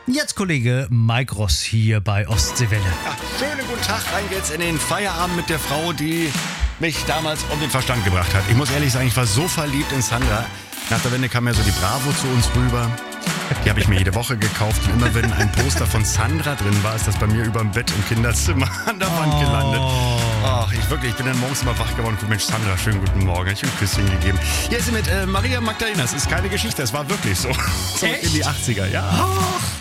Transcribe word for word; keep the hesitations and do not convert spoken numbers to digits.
Jetzt Kollege Mike Ross hier bei Ostseewelle. Ja, schönen guten Tag, rein geht's in den Feierabend mit der Frau, die mich damals um den Verstand gebracht hat. Ich muss ehrlich sagen, ich war so verliebt in Sandra. Nach der Wende kam ja so die Bravo zu uns rüber. Die habe ich mir jede Woche gekauft. Und immer wenn ein Poster von Sandra drin war, ist das bei mir über dem Bett im Kinderzimmer an der Wand gelandet. Ach, ich wirklich, ich bin dann morgens immer wach geworden und guck, Mensch, Sandra, schönen guten Morgen. Ich habe ein Küsschen gegeben. Hier ist sie mit äh, Maria Magdalena. Das ist keine Geschichte, es war wirklich so. Zurück in die achtziger, ja. Ach.